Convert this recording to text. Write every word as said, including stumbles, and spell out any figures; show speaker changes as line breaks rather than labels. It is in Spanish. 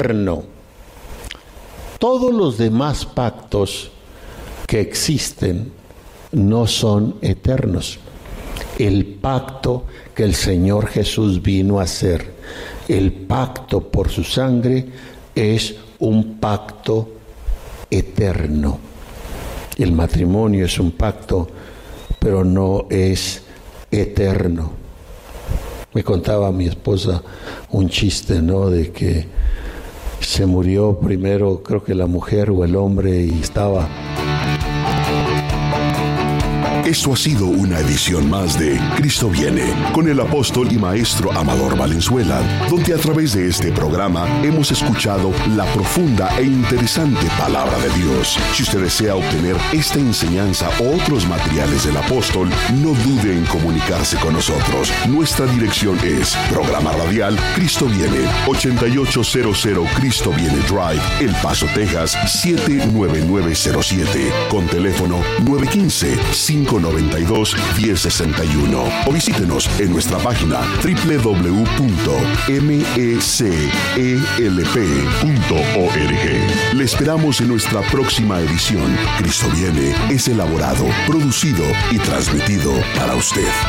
eterno. Todos los demás pactos que existen no son eternos. El pacto que el Señor Jesús vino a hacer, el pacto por su sangre, es un pacto eterno. El matrimonio es un pacto, pero no es eterno. Me contaba mi esposa un chiste, ¿no? De que se murió primero, creo que la mujer o el hombre, y estaba...
Esto ha sido una edición más de Cristo Viene, con el apóstol y maestro Amador Valenzuela, donde a través de este programa hemos escuchado la profunda e interesante palabra de Dios. Si usted desea obtener esta enseñanza o otros materiales del apóstol, no dude en comunicarse con nosotros. Nuestra dirección es Programa Radial Cristo Viene, ochenta y ocho cero cero Cristo Viene Drive, El Paso, Texas, siete nueve nueve cero siete, con teléfono nueve uno cinco, cinco nueve dos, uno cero seis uno, o visítenos en nuestra página doble u doble u doble u punto m e c e l p punto org. Le esperamos en nuestra próxima edición. Cristo Viene es elaborado, producido y transmitido para usted.